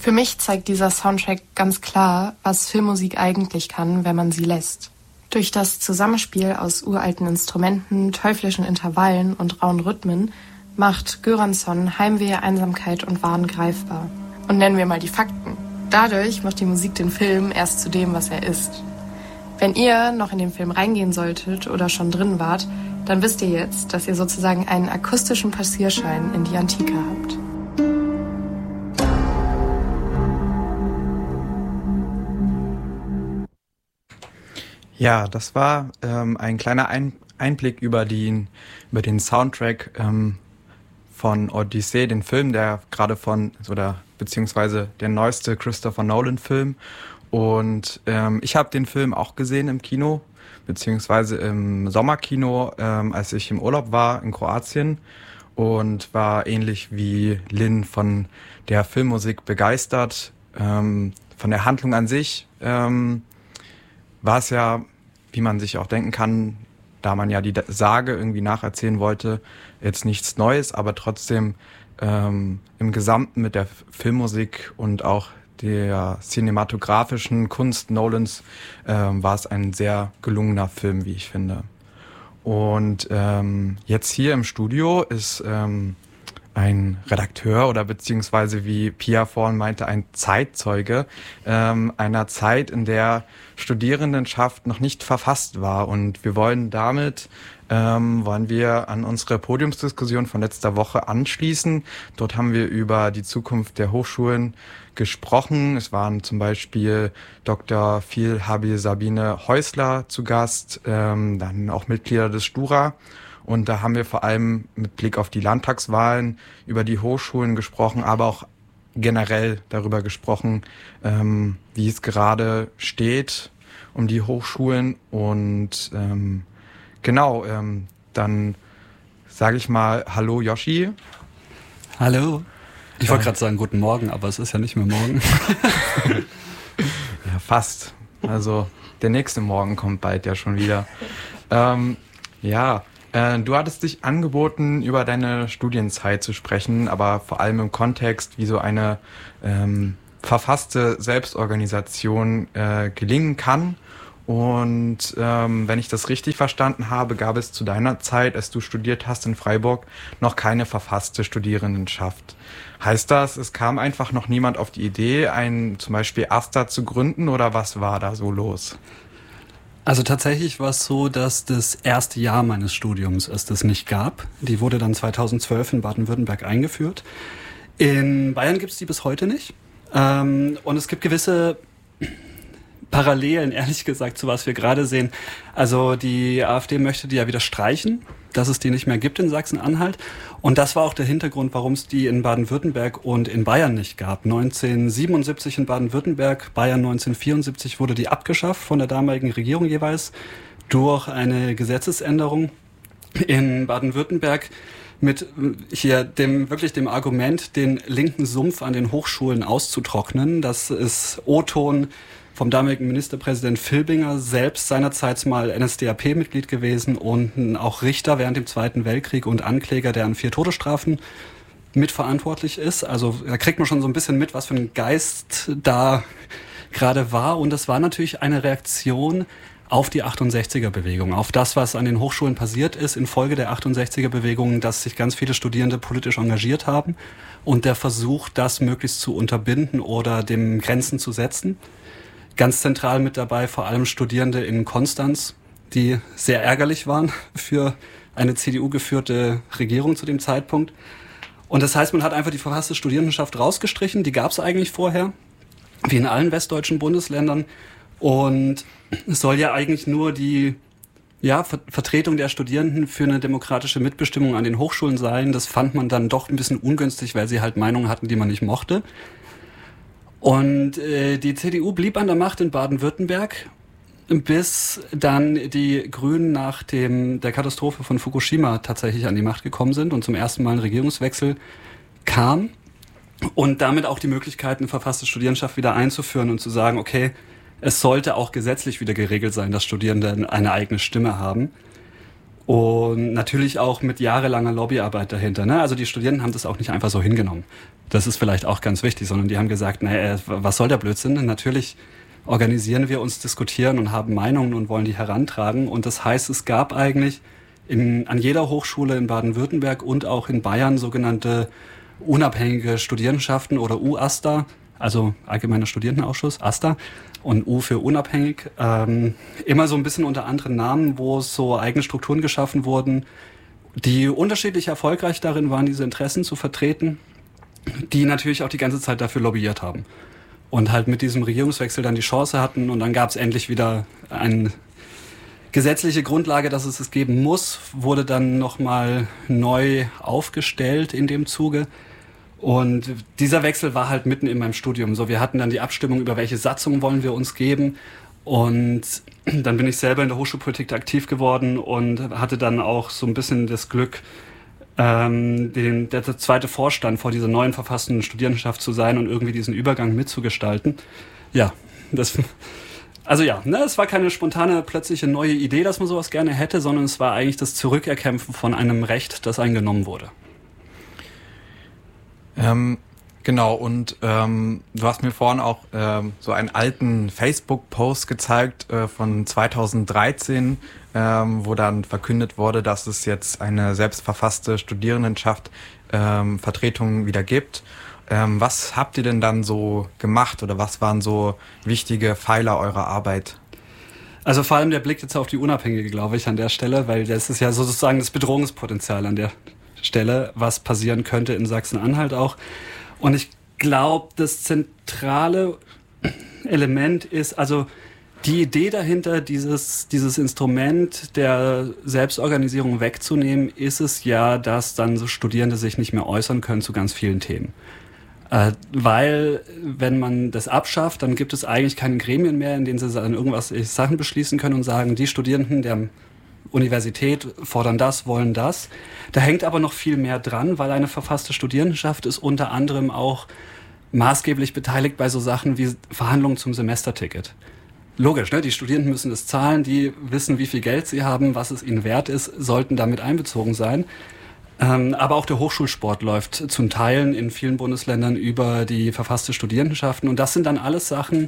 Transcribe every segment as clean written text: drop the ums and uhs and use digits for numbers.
Für mich zeigt dieser Soundtrack ganz klar, was Filmmusik eigentlich kann, wenn man sie lässt. Durch das Zusammenspiel aus uralten Instrumenten, teuflischen Intervallen und rauen Rhythmen macht Göransson Heimweh, Einsamkeit und Wahn greifbar. Und nennen wir mal die Fakten. Dadurch macht die Musik den Film erst zu dem, was er ist. Wenn ihr noch in den Film reingehen solltet oder schon drin wart, dann wisst ihr jetzt, dass ihr sozusagen einen akustischen Passierschein in die Antike habt. Ja, das war ein kleiner Einblick über den Soundtrack von Odyssey, den Film, der gerade beziehungsweise der neueste Christopher Nolan-Film. Und ich habe den Film auch gesehen im Kino, beziehungsweise im Sommerkino, als ich im Urlaub war in Kroatien, und war ähnlich wie Lynn von der Filmmusik begeistert. Von der Handlung an sich war es ja, wie man sich auch denken kann, da man ja die Sage irgendwie nacherzählen wollte, jetzt nichts Neues, aber trotzdem im Gesamten mit der Filmmusik und auch der cinematografischen Kunst Nolans war es ein sehr gelungener Film, wie ich finde. Und jetzt hier im Studio ist ein Redakteur oder beziehungsweise, wie Pia vorhin meinte, ein Zeitzeuge einer Zeit, in der Studierendenschaft noch nicht verfasst war. Und wir wollen damit an unsere Podiumsdiskussion von letzter Woche anschließen. Dort haben wir über die Zukunft der Hochschulen gesprochen. Es waren zum Beispiel Dr. Phil Habil Sabine Häusler zu Gast, dann auch Mitglieder des Stura. Und da haben wir vor allem mit Blick auf die Landtagswahlen über die Hochschulen gesprochen, aber auch generell darüber gesprochen, wie es gerade steht um die Hochschulen. Und dann sage ich mal Hallo Yoshi. Hallo. Ich wollte gerade sagen guten Morgen, aber es ist ja nicht mehr morgen. Ja, fast. Also der nächste Morgen kommt bald ja schon wieder. Du hattest dich angeboten, über deine Studienzeit zu sprechen, aber vor allem im Kontext, wie so eine verfasste Selbstorganisation gelingen kann. Und wenn ich das richtig verstanden habe, gab es zu deiner Zeit, als du studiert hast in Freiburg, noch keine verfasste Studierendenschaft. Heißt das, es kam einfach noch niemand auf die Idee, zum Beispiel AStA zu gründen, oder was war da so los? Also tatsächlich war es so, dass das erste Jahr meines Studiums es das nicht gab. Die wurde dann 2012 in Baden-Württemberg eingeführt. In Bayern gibt es die bis heute nicht. Und es gibt gewisse Parallelen, ehrlich gesagt, zu was wir gerade sehen. Also die AfD möchte die ja wieder streichen, dass es die nicht mehr gibt in Sachsen-Anhalt. Und das war auch der Hintergrund, warum es die in Baden-Württemberg und in Bayern nicht gab. 1977 in Baden-Württemberg, Bayern 1974 wurde die abgeschafft von der damaligen Regierung jeweils durch eine Gesetzesänderung. In Baden-Württemberg mit hier dem Argument, den linken Sumpf an den Hochschulen auszutrocknen. Das ist O-Ton vom damaligen Ministerpräsident Filbinger, selbst seinerzeit mal NSDAP-Mitglied gewesen und auch Richter während dem Zweiten Weltkrieg und Ankläger, der an 4 Todesstrafen mitverantwortlich ist. Also da kriegt man schon so ein bisschen mit, was für ein Geist da gerade war. Und das war natürlich eine Reaktion auf die 68er-Bewegung, auf das, was an den Hochschulen passiert ist infolge der 68er-Bewegung, dass sich ganz viele Studierende politisch engagiert haben und der Versuch, das möglichst zu unterbinden oder dem Grenzen zu setzen. Ganz zentral mit dabei vor allem Studierende in Konstanz, die sehr ärgerlich waren für eine CDU-geführte Regierung zu dem Zeitpunkt. Und das heißt, man hat einfach die verfasste Studierendenschaft rausgestrichen. Die gab es eigentlich vorher, wie in allen westdeutschen Bundesländern. Und es soll ja eigentlich nur die Vertretung der Studierenden für eine demokratische Mitbestimmung an den Hochschulen sein. Das fand man dann doch ein bisschen ungünstig, weil sie halt Meinungen hatten, die man nicht mochte. Und die CDU blieb an der Macht in Baden-Württemberg, bis dann die Grünen nach der Katastrophe von Fukushima tatsächlich an die Macht gekommen sind und zum ersten Mal ein Regierungswechsel kam. Und damit auch die Möglichkeit, eine verfasste Studierendenschaft wieder einzuführen und zu sagen, okay, es sollte auch gesetzlich wieder geregelt sein, dass Studierende eine eigene Stimme haben. Und natürlich auch mit jahrelanger Lobbyarbeit dahinter. Ne? Also die Studierenden haben das auch nicht einfach so hingenommen. Das ist vielleicht auch ganz wichtig, sondern die haben gesagt, naja, was soll der Blödsinn? Natürlich organisieren wir uns, diskutieren und haben Meinungen und wollen die herantragen. Und das heißt, es gab eigentlich an jeder Hochschule in Baden-Württemberg und auch in Bayern sogenannte unabhängige Studierendenschaften oder UASTA, also Allgemeiner Studierendenausschuss, ASTA, und U für unabhängig, immer so ein bisschen unter anderen Namen, wo so eigene Strukturen geschaffen wurden, die unterschiedlich erfolgreich darin waren, diese Interessen zu vertreten, die natürlich auch die ganze Zeit dafür lobbyiert haben. Und halt mit diesem Regierungswechsel dann die Chance hatten und dann gab es endlich wieder eine gesetzliche Grundlage, dass es geben muss, wurde dann nochmal neu aufgestellt in dem Zuge. Und dieser Wechsel war halt mitten in meinem Studium. So, wir hatten dann die Abstimmung über welche Satzung wollen wir uns geben. Und dann bin ich selber in der Hochschulpolitik aktiv geworden und hatte dann auch so ein bisschen das Glück, der zweite Vorstand vor dieser neuen verfassten Studierendenschaft zu sein und irgendwie diesen Übergang mitzugestalten. Ja, es war keine spontane, plötzliche neue Idee, dass man sowas gerne hätte, sondern es war eigentlich das Zurückerkämpfen von einem Recht, das eingenommen wurde. Genau, und du hast mir vorhin auch so einen alten Facebook-Post gezeigt von 2013, wo dann verkündet wurde, dass es jetzt eine selbstverfasste Studierendenschaft Vertretung wieder gibt. Was habt ihr denn dann so gemacht oder was waren so wichtige Pfeiler eurer Arbeit? Also vor allem der Blick jetzt auf die Unabhängige, glaube ich, an der Stelle, weil das ist ja sozusagen das Bedrohungspotenzial an der Stelle, was passieren könnte in Sachsen-Anhalt auch. Und ich glaube, das zentrale Element ist, also die Idee dahinter, dieses Instrument der Selbstorganisierung wegzunehmen, ist es ja, dass dann so Studierende sich nicht mehr äußern können zu ganz vielen Themen. Weil, wenn man das abschafft, dann gibt es eigentlich keine Gremien mehr, in denen sie dann irgendwas Sachen beschließen können und sagen, die Studierenden der Universität fordern das, wollen das. Da hängt aber noch viel mehr dran, weil eine verfasste Studierendenschaft ist unter anderem auch maßgeblich beteiligt bei so Sachen wie Verhandlungen zum Semesterticket. Logisch, ne? Die Studierenden müssen das zahlen, die wissen, wie viel Geld sie haben, was es ihnen wert ist, sollten damit einbezogen sein. Aber auch der Hochschulsport läuft zum Teil in vielen Bundesländern über die verfasste Studierendenschaften. Und das sind dann alles Sachen,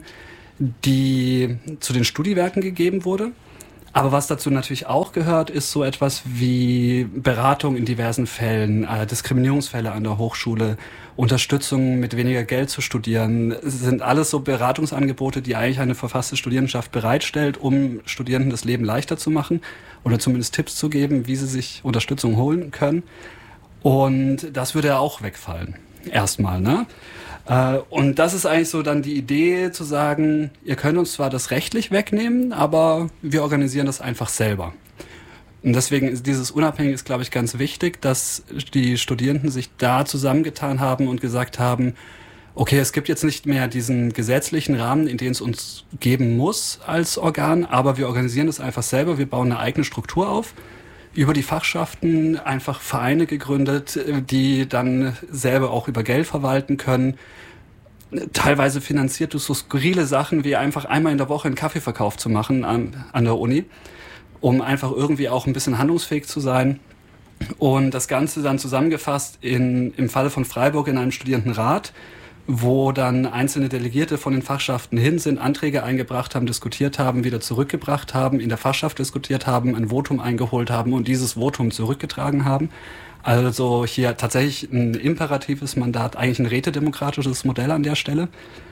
die zu den Studiwerken gegeben wurde. Aber was dazu natürlich auch gehört, ist so etwas wie Beratung in diversen Fällen, Diskriminierungsfälle an der Hochschule, Unterstützung mit weniger Geld zu studieren. Es sind alles so Beratungsangebote, die eigentlich eine verfasste Studierendenschaft bereitstellt, um Studierenden das Leben leichter zu machen oder zumindest Tipps zu geben, wie sie sich Unterstützung holen können. Und das würde ja auch wegfallen. Erstmal, ne? Und das ist eigentlich so dann die Idee zu sagen, ihr könnt uns zwar das rechtlich wegnehmen, aber wir organisieren das einfach selber. Und deswegen ist dieses Unabhängige ist, glaube ich, ganz wichtig, dass die Studierenden sich da zusammengetan haben und gesagt haben, okay, es gibt jetzt nicht mehr diesen gesetzlichen Rahmen, in den es uns geben muss als Organ, aber wir organisieren das einfach selber, wir bauen eine eigene Struktur auf. Über die Fachschaften einfach Vereine gegründet, die dann selber auch über Geld verwalten können. Teilweise finanziert durch so skurrile Sachen wie einfach einmal in der Woche einen Kaffeeverkauf zu machen an der Uni, um einfach irgendwie auch ein bisschen handlungsfähig zu sein. Und das Ganze dann zusammengefasst im Falle von Freiburg in einem Studierendenrat, wo dann einzelne Delegierte von den Fachschaften hin sind, Anträge eingebracht haben, diskutiert haben, wieder zurückgebracht haben, in der Fachschaft diskutiert haben, ein Votum eingeholt haben und dieses Votum zurückgetragen haben. Also hier tatsächlich ein imperatives Mandat, eigentlich ein rätedemokratisches Modell an der Stelle.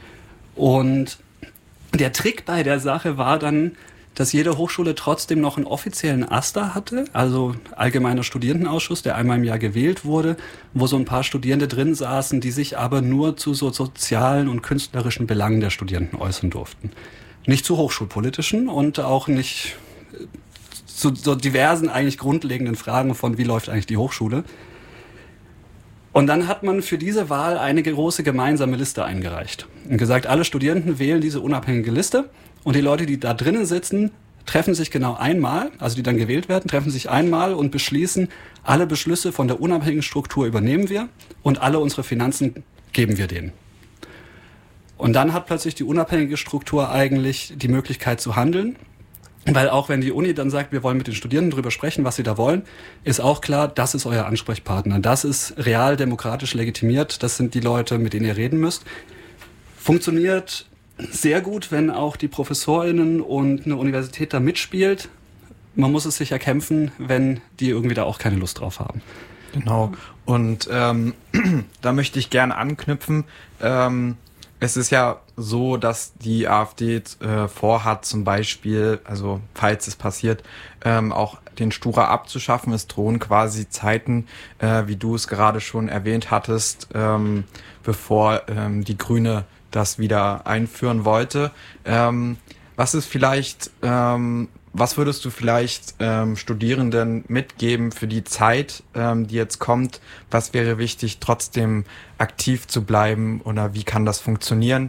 Und der Trick bei der Sache war dann, dass jede Hochschule trotzdem noch einen offiziellen AStA hatte, also Allgemeiner Studierendenausschuss, der einmal im Jahr gewählt wurde, wo so ein paar Studierende drin saßen, die sich aber nur zu so sozialen und künstlerischen Belangen der Studierenden äußern durften. Nicht zu hochschulpolitischen und auch nicht zu so diversen eigentlich grundlegenden Fragen von, wie läuft eigentlich die Hochschule. Und dann hat man für diese Wahl eine große gemeinsame Liste eingereicht und gesagt, alle Studierenden wählen diese unabhängige Liste. Und die Leute, die da drinnen sitzen, treffen sich genau einmal, also die dann gewählt werden, treffen sich einmal und beschließen, alle Beschlüsse von der unabhängigen Struktur übernehmen wir und alle unsere Finanzen geben wir denen. Und dann hat plötzlich die unabhängige Struktur eigentlich die Möglichkeit zu handeln. Weil auch wenn die Uni dann sagt, wir wollen mit den Studierenden drüber sprechen, was sie da wollen, ist auch klar, das ist euer Ansprechpartner. Das ist real demokratisch legitimiert. Das sind die Leute, mit denen ihr reden müsst. Funktioniert sehr gut, wenn auch die ProfessorInnen und eine Universität da mitspielt. Man muss es sich erkämpfen, wenn die irgendwie da auch keine Lust drauf haben. Genau. Und da möchte ich gerne anknüpfen. Es ist ja so, dass die AfD vorhat, zum Beispiel, also falls es passiert, auch den Stura abzuschaffen. Es drohen quasi Zeiten, wie du es gerade schon erwähnt hattest, bevor die Grüne das wieder einführen wollte. Was würdest du vielleicht Studierenden mitgeben für die Zeit, die jetzt kommt? Was wäre wichtig, trotzdem aktiv zu bleiben, oder wie kann das funktionieren?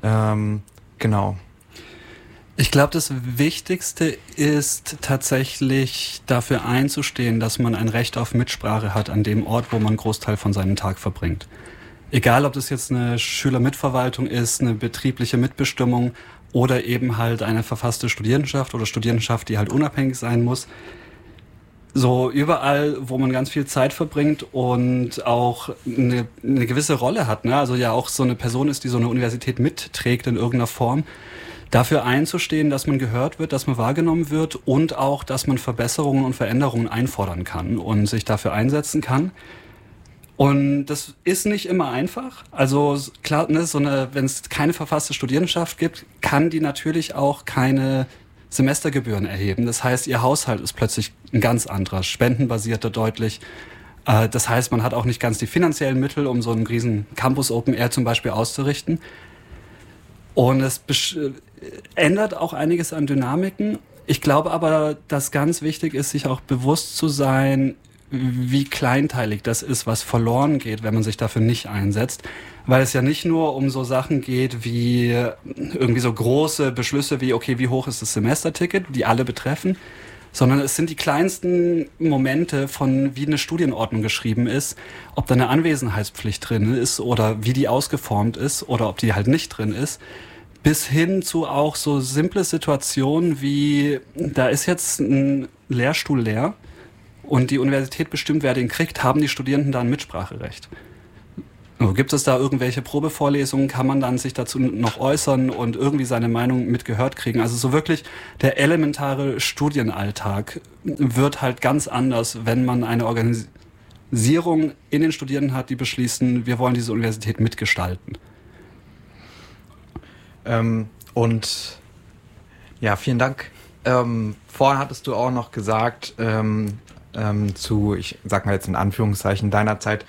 Genau. Ich glaube, das Wichtigste ist tatsächlich dafür einzustehen, dass man ein Recht auf Mitsprache hat an dem Ort, wo man einen Großteil von seinem Tag verbringt. Egal, ob das jetzt eine Schülermitverwaltung ist, eine betriebliche Mitbestimmung oder eben halt eine verfasste Studierendenschaft oder Studierendenschaft, die halt unabhängig sein muss. So überall, wo man ganz viel Zeit verbringt und auch eine gewisse Rolle hat, ne? Also ja auch so eine Person ist, die so eine Universität mitträgt in irgendeiner Form, dafür einzustehen, dass man gehört wird, dass man wahrgenommen wird und auch, dass man Verbesserungen und Veränderungen einfordern kann und sich dafür einsetzen kann. Und das ist nicht immer einfach. Also klar, ne, wenn es keine verfasste Studierendenschaft gibt, kann die natürlich auch keine Semestergebühren erheben. Das heißt, ihr Haushalt ist plötzlich ein ganz anderer, spendenbasierter deutlich. Das heißt, man hat auch nicht ganz die finanziellen Mittel, um so einen riesen Campus Open Air zum Beispiel auszurichten. Und es ändert auch einiges an Dynamiken. Ich glaube aber, dass ganz wichtig ist, sich auch bewusst zu sein, wie kleinteilig das ist, was verloren geht, wenn man sich dafür nicht einsetzt. Weil es ja nicht nur um so Sachen geht wie irgendwie so große Beschlüsse wie, okay, wie hoch ist das Semesterticket, die alle betreffen, sondern es sind die kleinsten Momente von, wie eine Studienordnung geschrieben ist, ob da eine Anwesenheitspflicht drin ist oder wie die ausgeformt ist oder ob die halt nicht drin ist, bis hin zu auch so simple Situationen wie, da ist jetzt ein Lehrstuhl leer, und die Universität bestimmt, wer den kriegt, haben die Studierenden da ein Mitspracherecht. Gibt es da irgendwelche Probevorlesungen, kann man dann sich dazu noch äußern und irgendwie seine Meinung mitgehört kriegen? Also so wirklich der elementare Studienalltag wird halt ganz anders, wenn man eine Organisierung in den Studierenden hat, die beschließen, wir wollen diese Universität mitgestalten. Und ja, vielen Dank. Vorhin hattest du auch noch gesagt, ich sag mal jetzt in Anführungszeichen, deiner Zeit,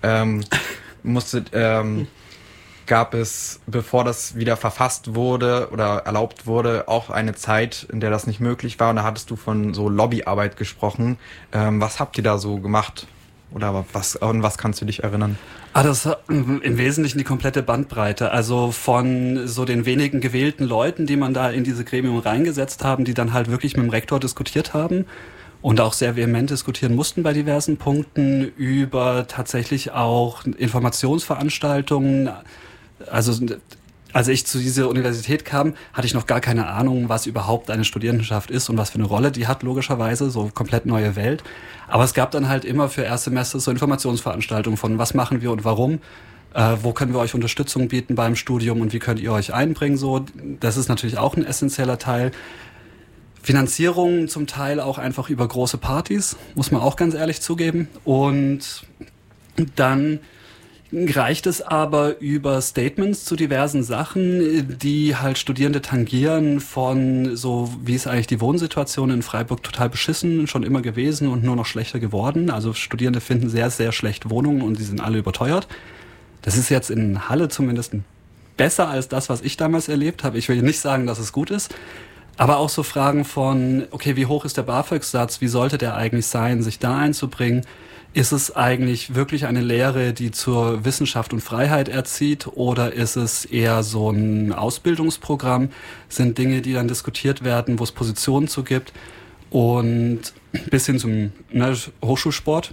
gab es, bevor das wieder verfasst wurde oder erlaubt wurde, auch eine Zeit, in der das nicht möglich war. Und da hattest du von so Lobbyarbeit gesprochen. Was habt ihr da so gemacht? Oder an was kannst du dich erinnern? Das im Wesentlichen die komplette Bandbreite. Also von so den wenigen gewählten Leuten, die man da in diese Gremium reingesetzt haben, die dann halt wirklich mit dem Rektor diskutiert haben und auch sehr vehement diskutieren mussten bei diversen Punkten, über tatsächlich auch Informationsveranstaltungen. Also als ich zu dieser Universität kam, hatte ich noch gar keine Ahnung, was überhaupt eine Studierendenschaft ist und was für eine Rolle die hat, logischerweise, so komplett neue Welt. Aber es gab dann halt immer für Erstsemester so Informationsveranstaltungen von, was machen wir und warum, wo können wir euch Unterstützung bieten beim Studium und wie könnt ihr euch einbringen, so. Das ist natürlich auch ein essentieller Teil. Finanzierung zum Teil auch einfach über große Partys, muss man auch ganz ehrlich zugeben. Und dann reicht es aber über Statements zu diversen Sachen, die halt Studierende tangieren, von so, wie ist eigentlich die Wohnsituation in Freiburg total beschissen, schon immer gewesen und nur noch schlechter geworden. Also Studierende finden sehr, sehr schlecht Wohnungen und die sind alle überteuert. Das ist jetzt in Halle zumindest besser als das, was ich damals erlebt habe. Ich will nicht sagen, dass es gut ist. Aber auch so Fragen von, okay, wie hoch ist der BAföG-Satz? Wie sollte der eigentlich sein, sich da einzubringen? Ist es eigentlich wirklich eine Lehre, die zur Wissenschaft und Freiheit erzieht, oder ist es eher so ein Ausbildungsprogramm? Sind Dinge, die dann diskutiert werden, wo es Positionen zu gibt? Und bis hin zum Hochschulsport,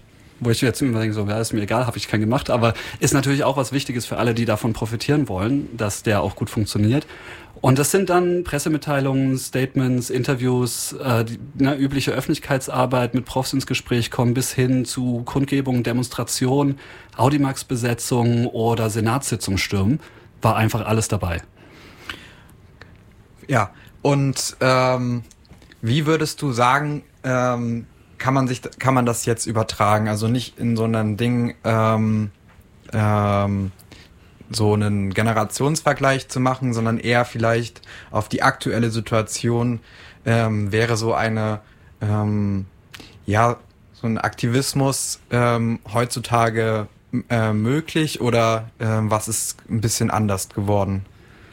wo ich jetzt immer denke, so, ja, ist mir egal, habe ich keinen gemacht, aber ist natürlich auch was Wichtiges für alle, die davon profitieren wollen, dass der auch gut funktioniert. Und das sind dann Pressemitteilungen, Statements, Interviews, übliche Öffentlichkeitsarbeit, mit Profs ins Gespräch kommen, bis hin zu Kundgebungen, Demonstrationen, Audimax-Besetzungen oder Senatssitzungen stürmen, war einfach alles dabei. Ja, und wie würdest du sagen, kann man das jetzt übertragen? Also nicht in so einem Ding, so einen Generationsvergleich zu machen, sondern eher vielleicht auf die aktuelle Situation. Wäre so eine, so ein Aktivismus heutzutage möglich oder was ist ein bisschen anders geworden?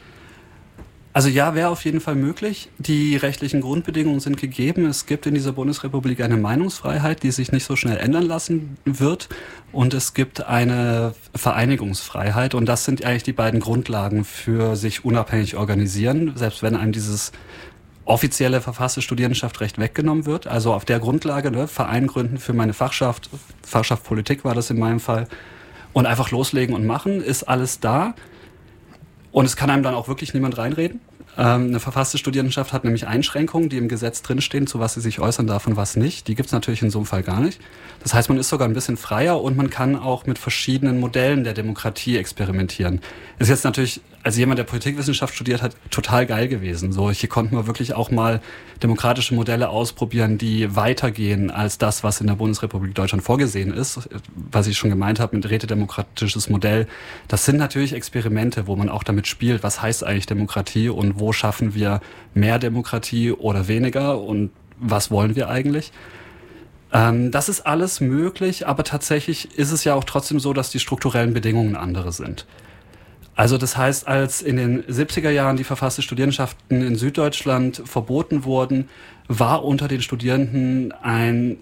Also ja, wäre auf jeden Fall möglich. Die rechtlichen Grundbedingungen sind gegeben. Es gibt in dieser Bundesrepublik eine Meinungsfreiheit, die sich nicht so schnell ändern lassen wird. Und es gibt eine Vereinigungsfreiheit. Und das sind eigentlich die beiden Grundlagen für sich unabhängig organisieren, selbst wenn einem dieses offizielle verfasste Studierendenschaftsrecht weggenommen wird. Also auf der Grundlage, Verein gründen für meine Fachschaft Politik war das in meinem Fall, und einfach loslegen und machen, ist alles da. Und es kann einem dann auch wirklich niemand reinreden. Eine verfasste Studierendenschaft hat nämlich Einschränkungen, die im Gesetz drinstehen, zu was sie sich äußern darf und was nicht. Die gibt's natürlich in so einem Fall gar nicht. Das heißt, man ist sogar ein bisschen freier und man kann auch mit verschiedenen Modellen der Demokratie experimentieren. Ist jetzt natürlich, als jemand, der Politikwissenschaft studiert hat, total geil gewesen. So, hier konnten wir wirklich auch mal demokratische Modelle ausprobieren, die weitergehen als das, was in der Bundesrepublik Deutschland vorgesehen ist. Was ich schon gemeint habe mit rätedemokratisches Modell. Das sind natürlich Experimente, wo man auch damit spielt, was heißt eigentlich Demokratie und wo schaffen wir mehr Demokratie oder weniger und was wollen wir eigentlich? Das ist alles möglich, aber tatsächlich ist es ja auch trotzdem so, dass die strukturellen Bedingungen andere sind. Also das heißt, als in den 70er Jahren die verfasste Studierendenschaften in Süddeutschland verboten wurden, war unter den Studierenden ein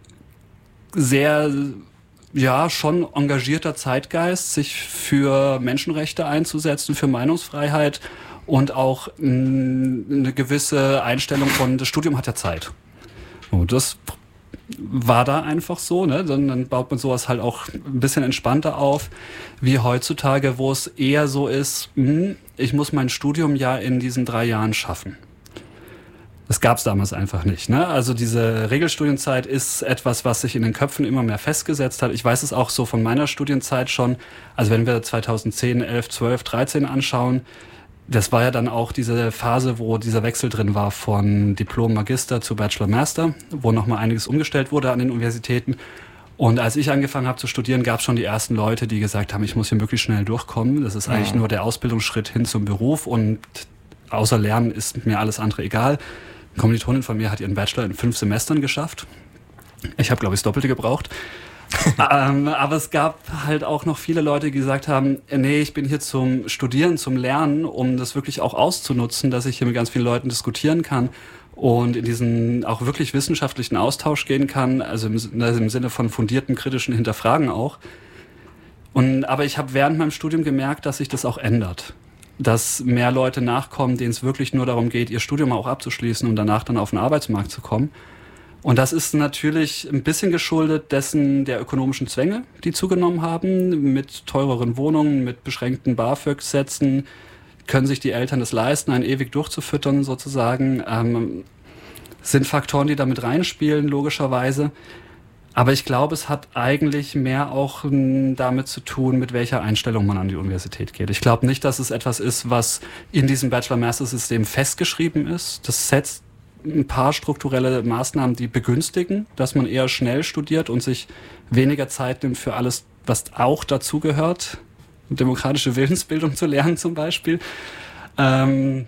sehr, schon engagierter Zeitgeist, sich für Menschenrechte einzusetzen, für Meinungsfreiheit und auch eine gewisse Einstellung von, das Studium hat ja Zeit. Und das war da einfach so, ne? Dann baut man sowas halt auch ein bisschen entspannter auf, wie heutzutage, wo es eher so ist, ich muss mein Studium ja in diesen 3 Jahren schaffen. Das gab es damals einfach nicht, ne? Also diese Regelstudienzeit ist etwas, was sich in den Köpfen immer mehr festgesetzt hat. Ich weiß es auch so von meiner Studienzeit schon. Also wenn wir 2010, 11, 12, 13 anschauen, das war ja dann auch diese Phase, wo dieser Wechsel drin war von Diplom-Magister zu Bachelor-Master, wo nochmal einiges umgestellt wurde an den Universitäten. Und als ich angefangen habe zu studieren, gab es schon die ersten Leute, die gesagt haben, ich muss hier möglichst schnell durchkommen. Das ist eigentlich nur der Ausbildungsschritt hin zum Beruf und außer Lernen ist mir alles andere egal. Eine Kommilitonin von mir hat ihren Bachelor in 5 Semestern geschafft. Ich habe, glaube ich, das Doppelte gebraucht. Aber es gab halt auch noch viele Leute, die gesagt haben, nee, ich bin hier zum Studieren, zum Lernen, um das wirklich auch auszunutzen, dass ich hier mit ganz vielen Leuten diskutieren kann und in diesen auch wirklich wissenschaftlichen Austausch gehen kann, also im Sinne von fundierten kritischen Hinterfragen auch. Aber ich habe während meinem Studium gemerkt, dass sich das auch ändert. Dass mehr Leute nachkommen, denen es wirklich nur darum geht, ihr Studium auch abzuschließen und danach dann auf den Arbeitsmarkt zu kommen. Und das ist natürlich ein bisschen geschuldet dessen der ökonomischen Zwänge, die zugenommen haben, mit teureren Wohnungen, mit beschränkten BAföG-Sätzen, können sich die Eltern das leisten, einen ewig durchzufüttern sozusagen, sind Faktoren, die damit reinspielen, logischerweise. Aber ich glaube, es hat eigentlich mehr auch damit zu tun, mit welcher Einstellung man an die Universität geht. Ich glaube nicht, dass es etwas ist, was in diesem Bachelor-Master-System festgeschrieben ist. Das setzt ein paar strukturelle Maßnahmen, die begünstigen, dass man eher schnell studiert und sich weniger Zeit nimmt für alles, was auch dazugehört. Demokratische Willensbildung zu lernen zum Beispiel. Und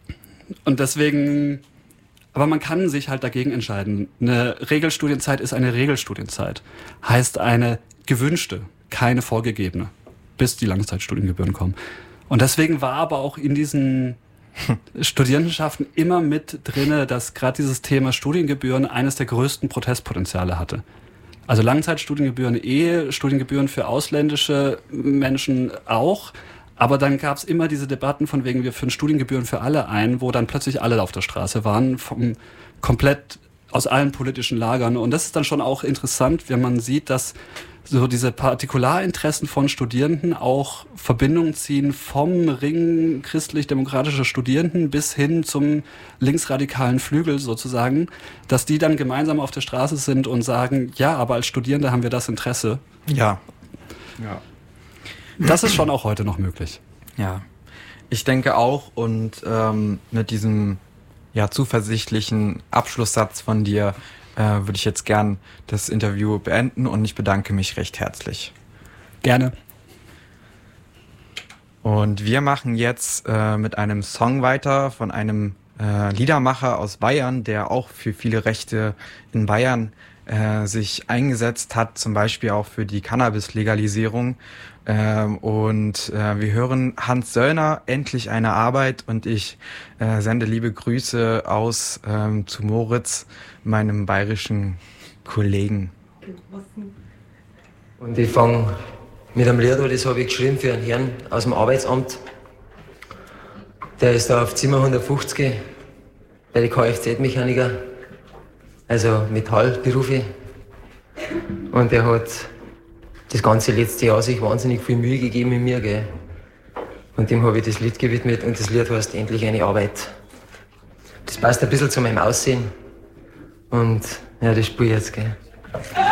deswegen, aber man kann sich halt dagegen entscheiden. Eine Regelstudienzeit ist eine Regelstudienzeit. Heißt eine gewünschte, keine vorgegebene, bis die Langzeitstudiengebühren kommen. Und deswegen war aber auch in diesen Studierendenschaften immer mit drinne, dass gerade dieses Thema Studiengebühren eines der größten Protestpotenziale hatte. Also Langzeitstudiengebühren Studiengebühren für ausländische Menschen auch. Aber dann gab es immer diese Debatten von wegen, wir führen Studiengebühren für alle ein, wo dann plötzlich alle auf der Straße waren, vom komplett aus allen politischen Lagern. Und das ist dann schon auch interessant, wenn man sieht, dass so diese Partikularinteressen von Studierenden auch Verbindungen ziehen vom Ring christlich-demokratischer Studierenden bis hin zum linksradikalen Flügel sozusagen, dass die dann gemeinsam auf der Straße sind und sagen, ja, aber als Studierende haben wir das Interesse. Ja. Das ist schon auch heute noch möglich. Ja, ich denke auch, und mit diesem zuversichtlichen Abschlusssatz von dir würde ich jetzt gern das Interview beenden und ich bedanke mich recht herzlich. Gerne. Und wir machen jetzt mit einem Song weiter von einem Liedermacher aus Bayern, der auch für viele Rechte in Bayern sich eingesetzt hat, zum Beispiel auch für die Cannabis-Legalisierung. Und wir hören Hans Söllner, Endlich eine Arbeit, und ich sende liebe Grüße aus zu Moritz, meinem bayerischen Kollegen. Und ich fange mit einem Lied an, das habe ich geschrieben für einen Herrn aus dem Arbeitsamt. Der ist da auf Zimmer 150 bei den Kfz-Mechaniker, also Metallberufe. Und der hat das ganze letzte Jahr sich wahnsinnig viel Mühe gegeben mit mir, gell. Und dem habe ich das Lied gewidmet, und das Lied heißt Endlich eine Arbeit. Das passt ein bisschen zu meinem Aussehen. Und ja, das spiele ich jetzt, gell.